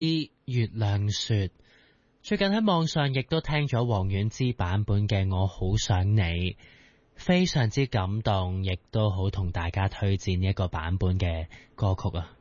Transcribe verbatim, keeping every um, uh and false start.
月亮說，最近喺網上亦都聽咗王菀之版本嘅《我好想你》，非常之感動，亦都好同大家推薦呢一個版本嘅歌曲啊。